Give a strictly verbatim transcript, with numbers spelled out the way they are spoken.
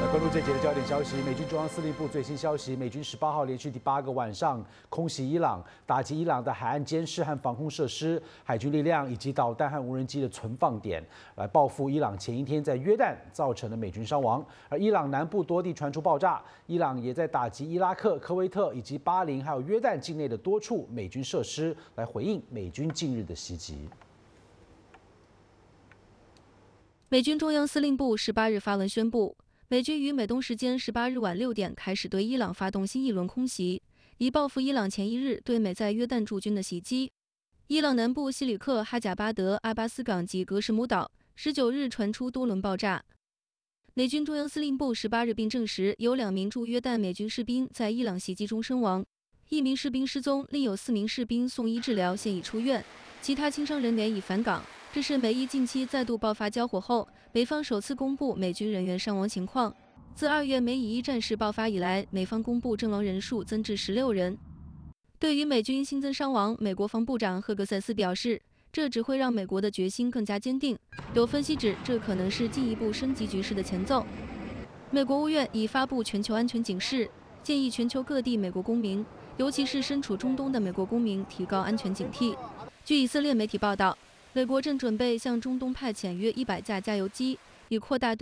关注这节的焦点消息，美军中央司令部最新消息，美军十八号连续第八个晚上空袭伊朗，打击伊朗的海岸监视和防空设施、海军力量以及导弹和无人机的存放点，来报复伊朗前一天在约旦造成的美军伤亡。而伊朗南部多地传出爆炸，伊朗也在打击伊拉克、科威特以及巴林还有约旦境内的多处美军设施，来回应美军近日的袭击。 美军中央司令部十八日发文宣布，美军于美东时间十八日晚六点开始对伊朗发动新一轮空袭，以报复伊朗前一日对美在约旦驻军的袭击。伊朗南部西里克、哈贾巴德、阿巴斯港及格什姆岛十九日传出多轮爆炸。美军中央司令部十八日并证实，有两名驻约旦美军士兵在伊朗袭击中身亡，一名士兵失踪，另有四名士兵送医治疗，现已出院，其他轻伤人员已返岗。这是美伊近期再度爆发交火后，美方首次公布美军人员伤亡情况。自二月美以一战事爆发以来，美方公布阵亡人数增至十六人。对于美军新增伤亡，美国防部长赫格塞斯表示，这只会让美国的决心更加坚定。有分析指，这可能是进一步升级局势的前奏。美国务院已发布全球安全警示，建议全球各地美国公民，尤其是身处中东的美国公民，提高安全警惕。据以色列媒体报道，美国正准备向中东派遣约一百架加油机，以扩大对